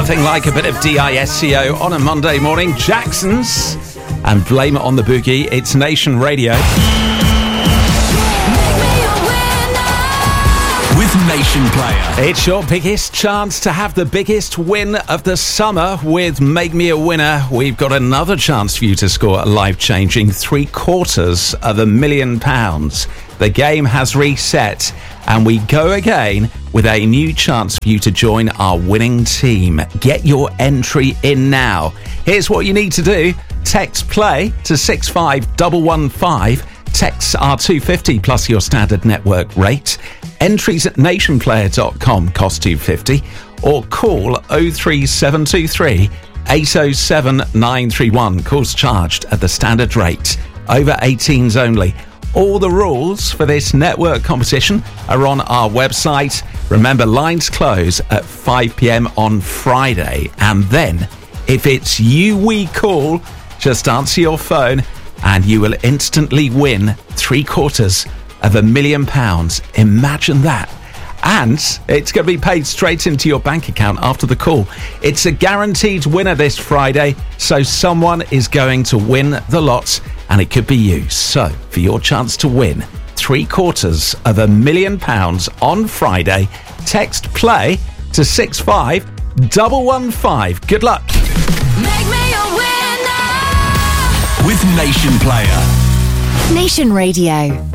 Nothing like a bit of DISCO on a Monday morning. Jackson's and Blame It on the Boogie. It's Nation Radio. With Nation Player. It's your biggest chance to have the biggest win of the summer with Make Me a Winner. We've got another chance for you to score a life-changing £750,000. The game has reset and we go again with a new chance for you to join our winning team. Get your entry in now. Here's what you need to do. Text play to 65115. Texts are $2.50 plus your standard network rate. Entries at nationplayer.com cost $2.50 or call 03723 807 931. Calls charged at the standard rate. Over 18s only. All the rules for this network competition are on our website. Remember, lines close at 5 p.m. on Friday. And then, if it's you we call, just answer your phone and you will instantly win £750,000. Imagine that. And it's going to be paid straight into your bank account after the call. It's a guaranteed winner this Friday, so someone is going to win the lot, and it could be you. So, for your chance to win £750,000 on Friday, text play to 65115. Good luck. Make me a winner with Nation Player. Nation Radio.